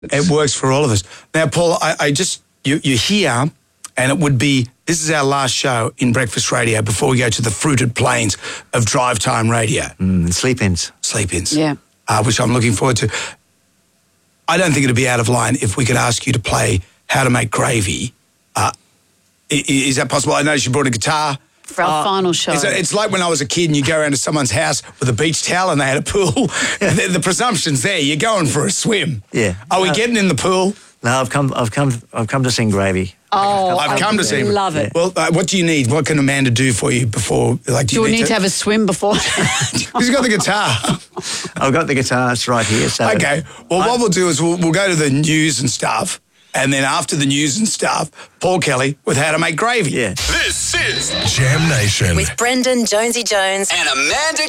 It works for all of us. Now, Paul, you're here, and it would be, this is our last show in Breakfast Radio before we go to the fruited plains of drive time radio. Sleep-ins. Sleep-ins. Yeah. Which I'm looking forward to. I don't think it'd be out of line if we could ask you to play How to Make Gravy. Is that possible? I noticed you brought a guitar. For our final show. It's like when I was a kid and you go around to someme's house with a beach towel and they had a pool. The presumption's there. You're going for a swim. Yeah. Are we getting in the pool? No, I've come to sing Gravy. Oh, I've come to see. Love it. Well, what do you need? What can Amanda do for you before? Like, do you need to have a swim before? Who's got the guitar? I've got the guitar. It's right here. So okay. Well, what we'll do is we'll go to the news and stuff. And then after the news and stuff, Paul Kelly with How to Make Gravy. Yeah. This is Jam Nation. With Brendan Jonesy Jones and Amanda